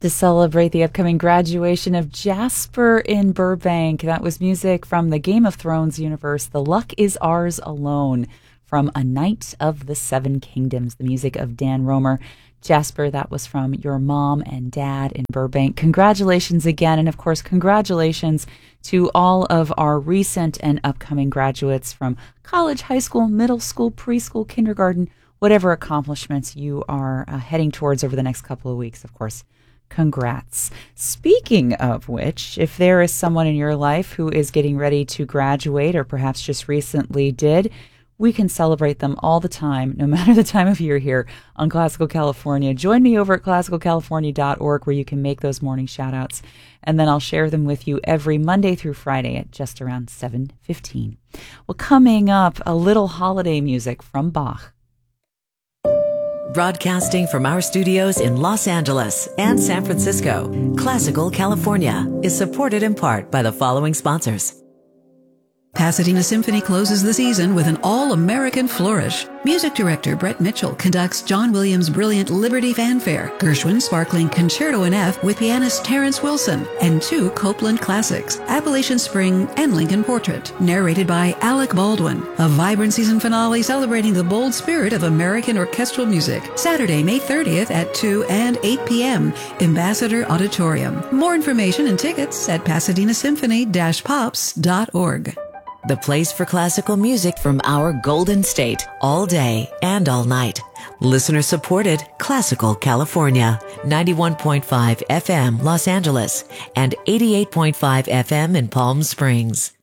To celebrate the upcoming graduation of Jasper in Burbank. That was music from the Game of Thrones universe, The Luck Is Ours Alone, from A Knight of the Seven Kingdoms, the music of Dan Romer. Jasper, that was from your mom and dad in Burbank. Congratulations again, and of course, congratulations to all of our recent and upcoming graduates from college, high school, middle school, preschool, kindergarten, whatever accomplishments you are heading towards over the next couple of weeks, of course. Congrats. Speaking of which, if there is someone in your life who is getting ready to graduate or perhaps just recently did, we can celebrate them all the time, no matter the time of year here on Classical California. Join me over at classicalcalifornia.org where you can make those morning shout-outs, and then I'll share them with you every Monday through Friday at just around 7:15. Well, coming up, a little holiday music from Bach. Broadcasting from our studios in Los Angeles and San Francisco, Classical California is supported in part by the following sponsors. Pasadena Symphony closes the season with an all-American flourish. Music director Brett Mitchell conducts John Williams' brilliant Liberty Fanfare, Gershwin's sparkling Concerto in F with pianist Terrence Wilson, and two Copland classics, Appalachian Spring and Lincoln Portrait, narrated by Alec Baldwin. A vibrant season finale celebrating the bold spirit of American orchestral music. Saturday, May 30th at 2 and 8 p.m. Ambassador Auditorium. More information and tickets at pasadena-symphony-pops.org. The place for classical music from our Golden State, all day and all night. Listener supported Classical California, 91.5 FM Los Angeles and 88.5 FM in Palm Springs.